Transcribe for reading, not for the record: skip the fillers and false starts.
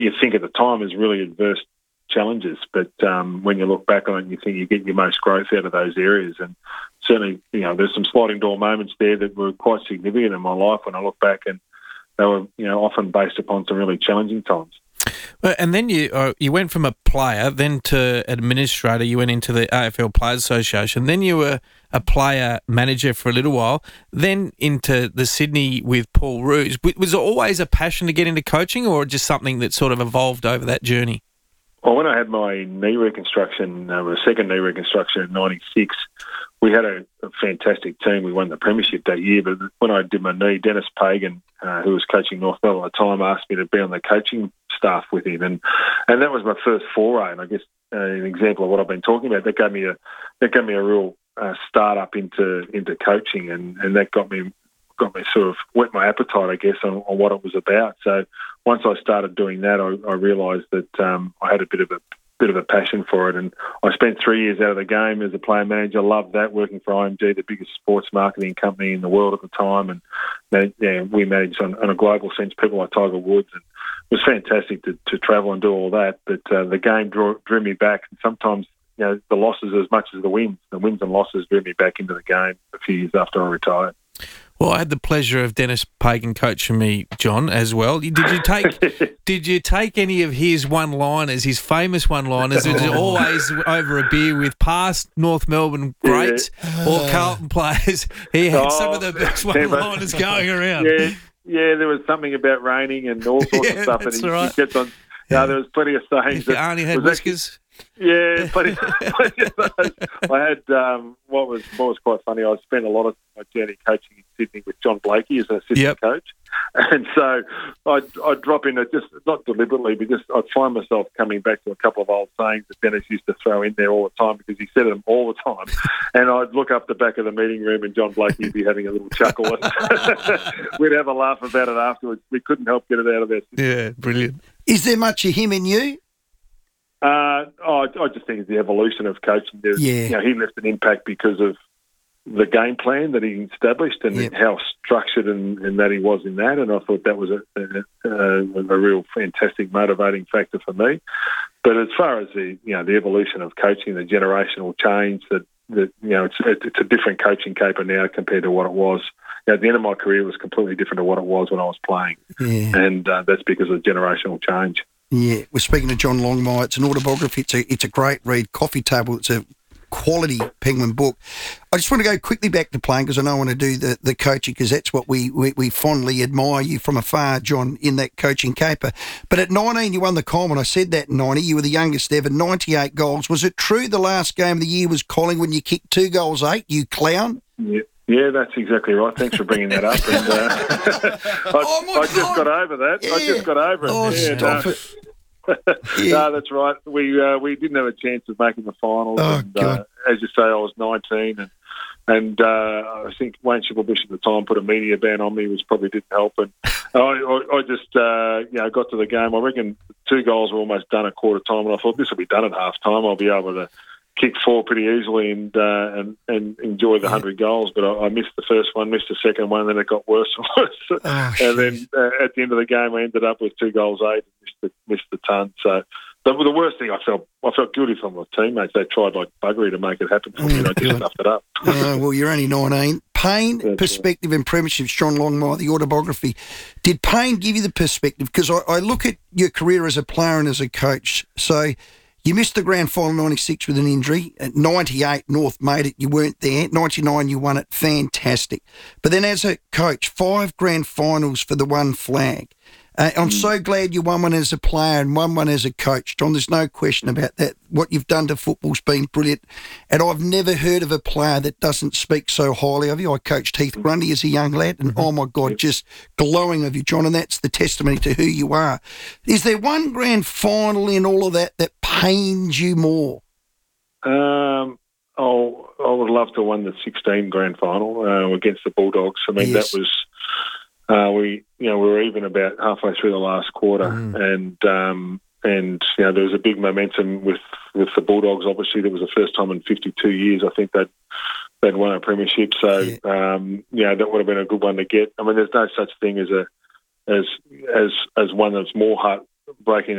you think at the time is really adverse challenges, but when you look back on it, you think you get your most growth out of those areas. And certainly, there's some sliding door moments there that were quite significant in my life when I look back, and they were, often based upon some really challenging times. And then you went from a player, then to administrator. You went into the AFL Players Association. Then you were a player manager for a little while. Then into the Sydney with Paul Roos. Was it always a passion to get into coaching, or just something that sort of evolved over that journey? Well, when I had my knee reconstruction, second knee reconstruction in '96, we had a fantastic team. We won the premiership that year. But when I did my knee, Dennis Pagan, who was coaching North Melbourne at the time, asked me to be on the coaching staff with him, and that was my first foray. And I guess an example of what I've been talking about. That gave me a real start up into coaching, and that got me sort of whet my appetite, I guess, on what it was about. So once I started doing that, I realised that I had a bit of a passion for it, and I spent 3 years out of the game as a player manager. Loved that, working for IMG, the biggest sports marketing company in the world at the time, and we managed on a global sense people like Tiger Woods, and it was fantastic to travel and do all that. But the game drew me back, and sometimes the losses as much as the wins and losses drew me back into the game a few years after I retired. Well, I had the pleasure of Dennis Pagan coaching me, John, as well. Did you take any of his one-liners, his famous one-liners? It was always over a beer with past North Melbourne greats or Carlton players. He had some of the best one-liners going around. Yeah, there was something about raining and all sorts of stuff. That's and right. He kept on. There was plenty of sayings. If your auntie had whiskers. Yeah, plenty of those. I had what was quite funny. I spent a lot of my journey coaching in Sydney with John Blakey as an assistant coach, and so I'd drop in, just not deliberately, but just I'd find myself coming back to a couple of old sayings that Dennis used to throw in there all the time because he said them all the time, and I'd look up the back of the meeting room and John Blakey would be having a little chuckle, and we'd have a laugh about it afterwards. We couldn't help get it out of there. Yeah, brilliant. Is there much of him in you? I just think it's the evolution of coaching. He left an impact because of the game plan that he established and how structured and that he was in that. And I thought that was a real fantastic motivating factor for me. But as far as the evolution of coaching, the generational change, it's a different coaching caper now compared to what it was. At the end of my career, it was completely different to what it was when I was playing, and that's because of generational change. Yeah, we're speaking to John Longmire. It's an autobiography. It's a great read. Coffee Table. It's a quality Penguin book. I just want to go quickly back to playing because I know I want to do the coaching because that's what we fondly admire you from afar, John, in that coaching caper. But at 19, you won the Coleman. I said that in 90. You were the youngest ever, 98 goals. Was it true the last game of the year was Collingwood when you kicked 2 goals 8, you clown? Yeah, that's exactly right. Thanks for bringing that up. And, I just got over that. Yeah. I just got over it. Oh, stop it. Yeah. No, that's right. We didn't have a chance of making the finals. Oh, and, God. as you say, I was 19, and I think Wayne Schimmelbusch at the time put a media ban on me, which probably didn't help. And I just got to the game. I reckon 2 goals were almost done at quarter time, and I thought this will be done at half time. I'll be able to kick 4 pretty easily and enjoy the 100 goals, but I missed the first one, missed the second one, and then it got worse and worse. And then at the end of the game, I ended up with 2 goals 8 and missed the ton. So the worst thing, I felt guilty for my teammates. They tried like buggery to make it happen for me, and I just stuffed it up. Well, you're only 19. Pain, That's perspective, and premierships. John Longmire, the autobiography. Did pain give you the perspective? Because I look at your career as a player and as a coach. So you missed the grand final 96 with an injury. At 98, North made it. You weren't there. 99, you won it. Fantastic. But then as a coach, 5 grand finals for the one flag. I'm so glad you won one as a player and won one as a coach, John. There's no question about that. What you've done to football's been brilliant. And I've never heard of a player that doesn't speak so highly of you. I coached Heath Grundy as a young lad, and oh my God, just glowing of you, John. And that's the testimony to who you are. Is there one grand final in all of that pains you more? I would love to have won the 16 grand final against the Bulldogs. I mean, that was we were even about halfway through the last quarter, and there was a big momentum with the Bulldogs. Obviously, that was the first time in 52 years I think they'd won a premiership. So that would have been a good one to get. I mean, there's no such thing as one that's more breaking